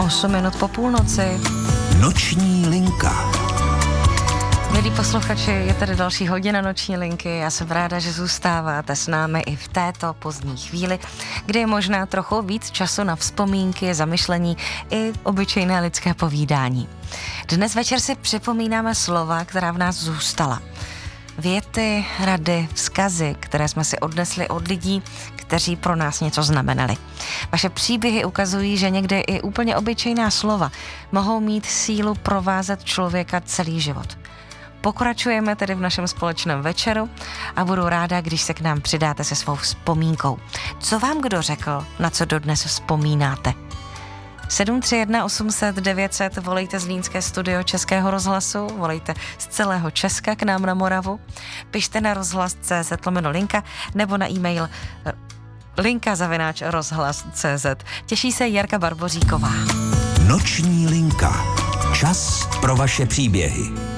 8 minut po půlnoci. Noční linka. Milí posluchači, je tady další hodina Noční linky. Já jsem ráda, že zůstáváte s námi i v této pozdní chvíli, kdy je možná trochu víc času na vzpomínky, zamyšlení i obyčejné lidské povídání. Dnes večer si připomínáme slova, která v nás zůstala. Věty, rady, vzkazy, které jsme si odnesli od lidí, kteří pro nás něco znamenali. Vaše příběhy ukazují, že někdy i úplně obyčejná slova mohou mít sílu provázet člověka celý život. Pokračujeme tedy v našem společném večeru a budu ráda, když se k nám přidáte se svou vzpomínkou. Co vám kdo řekl, na co dodnes vzpomínáte? 731 800 900, volejte z Zlínské studio Českého rozhlasu, volejte z celého Česka k nám na Moravu, pište na rozhlas.cz/linka nebo na e-mail linka@rozhlas.cz. Těší se Jarka Barboříková. Noční linka. Čas pro vaše příběhy.